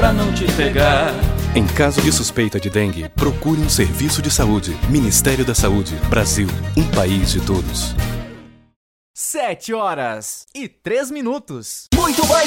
pra não te pegar. Em caso de suspeita de dengue, procure um serviço de saúde. Ministério da Saúde. Brasil, um país de todos. 7h03. Muito mais